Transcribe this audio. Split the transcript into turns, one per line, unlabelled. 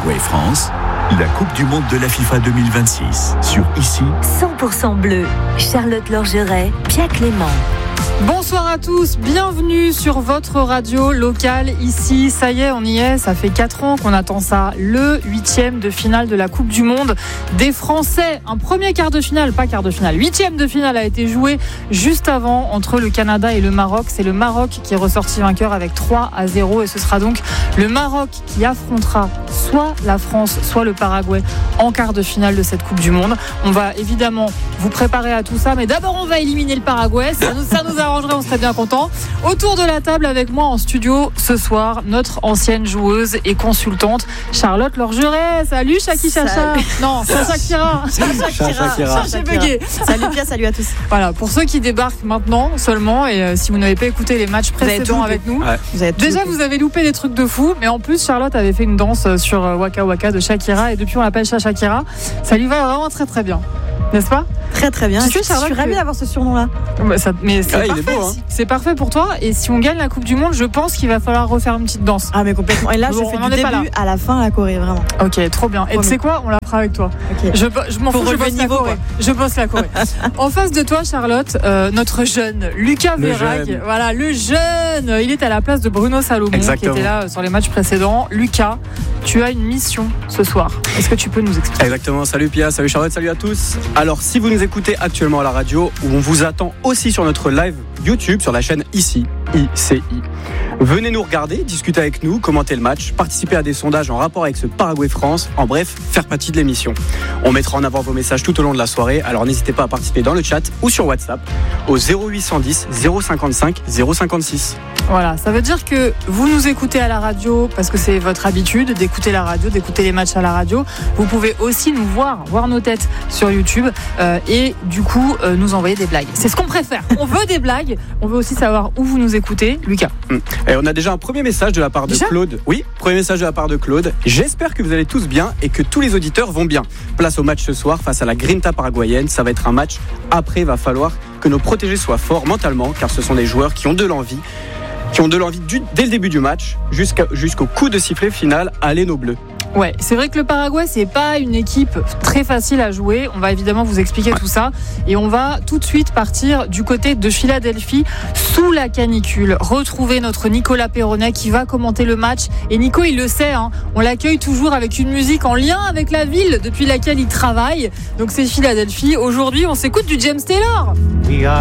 Paraguay-France, la Coupe du Monde de la FIFA 2026. Sur ICI,
100% bleu. Charlotte Lorgeret, Pia Clément.
Bonsoir à tous, bienvenue sur votre radio locale ici. Ça y est, on y est, ça fait 4 ans qu'on attend ça. Le 8e de finale de la Coupe du Monde des Français. Un premier quart de finale, pas quart de finale, 8e de finale a été joué juste avant entre le Canada et le Maroc. C'est le Maroc qui est ressorti vainqueur avec 3-0 et ce sera donc le Maroc qui affrontera soit la France, soit le Paraguay en quart de finale de cette Coupe du Monde. On va évidemment vous préparer à tout ça, mais d'abord on va éliminer le Paraguay. Ça nous arrangerait, on serait bien content. Autour de la table avec moi en studio ce soir, notre ancienne joueuse et consultante Charlotte Lorgeret. Salut Chaki Chacha. Non, Chakira. J'ai bugué.
Salut Pia, salut à tous.
Voilà, pour ceux qui débarquent maintenant seulement et si vous n'avez pas écouté les matchs précédents avec nous, vous avez loupé des trucs de fou, mais en plus Charlotte avait fait une danse sur Waka Waka de Shakira et depuis on l'appelle Shakira. Ça lui va vraiment très très bien. N'est-ce pas ?
Très très bien. Je suis ravie d'avoir ce surnom-là.
Mais c'est parfait.
Il est beau, hein.
C'est parfait pour toi. Et si on gagne la Coupe du Monde, je pense qu'il va falloir refaire une petite danse.
Ah mais complètement. Et là, je fais du début à la fin la Corée, vraiment.
Ok, trop bien. Et tu sais quoi ? On la fera avec toi.
Okay.
Je m'en fous. Je bosse la Corée. Je bosse la Corée. En face de toi, Charlotte, notre jeune Lucas Verhaeghe. Voilà, le jeune. Il est à la place de Bruno Salomon,
Exactement.
qui était là sur les matchs précédents. Lucas, tu as une mission ce soir. Est-ce que tu peux nous expliquer ?
Exactement, salut Pia, salut Charlotte, salut à tous. Alors si vous nous écoutez actuellement à la radio, on vous attend aussi sur notre live YouTube sur la chaîne ICI. Venez nous regarder, discuter avec nous, commenter le match, participer à des sondages en rapport avec ce Paraguay-France, en bref, faire partie de l'émission. On mettra en avant vos messages tout au long de la soirée, alors n'hésitez pas à participer dans le chat ou sur WhatsApp au 0810 055 056.
Voilà, ça veut dire que vous nous écoutez à la radio parce que c'est votre habitude d'écouter la radio, d'écouter les matchs à la radio. Vous pouvez aussi nous voir nos têtes sur YouTube et du coup nous envoyer des blagues. C'est ce qu'on préfère. On veut des blagues, on veut aussi savoir où vous nous écoutez. Lucas.
Et on a déjà un premier message de la part de Claude. Oui, premier message de la part de Claude. J'espère que vous allez tous bien et que tous les auditeurs vont bien. Place au match ce soir face à la Grinta paraguayenne. Ça va être un match. Après, il va falloir que nos protégés soient forts mentalement car ce sont des joueurs qui ont de l'envie. Dès le début du match jusqu'au coup de sifflet final. Allez nos bleus.
Ouais, c'est vrai que le Paraguay, c'est pas une équipe très facile à jouer. On va évidemment vous expliquer tout ça. Et on va tout de suite partir du côté de Philadelphie, sous la canicule. Retrouver notre Nicolas Perronnet qui va commenter le match. Et Nico, il le sait, on l'accueille toujours avec une musique en lien avec la ville depuis laquelle il travaille. Donc c'est Philadelphie. Aujourd'hui, on s'écoute du James Taylor.